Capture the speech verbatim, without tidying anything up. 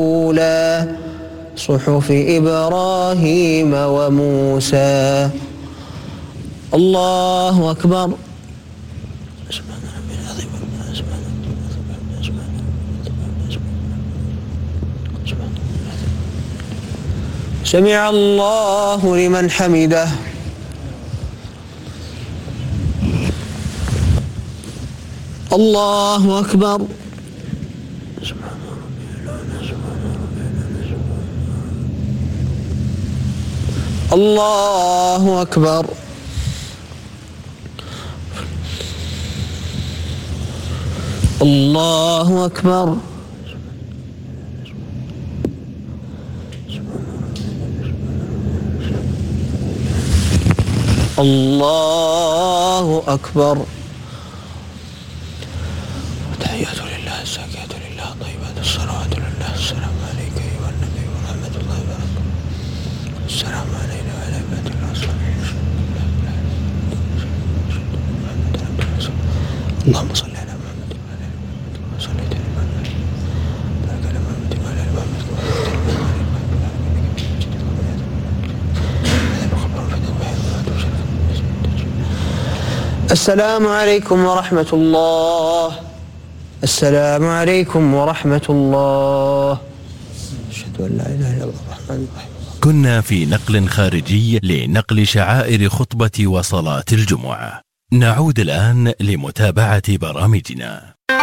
الأولى صحف إبراهيم وموسى. الله أكبر. سمع الله لمن حمده. الله أكبر. الله أكبر. الله أكبر. الله أكبر. تحيات لله الزاكيات لله طيبات الصلوات لله. السلام عليك أيها النبي ورحمة الله وبركاته. السلام علينا وعلى عباد الله الصالحين. اللهم صل على محمد وعلى آل محمد كما صليت على محمد وبارك على محمد وعلى آل محمد كما باركت على محمد. السلام عليكم ورحمة الله. السلام عليكم ورحمة الله. أشهد أن لا إله إلا الله الرحمن الرحيم. كنا في نقل خارجي لنقل شعائر خطبة وصلاة الجمعة. نعود الآن لمتابعة برامجنا.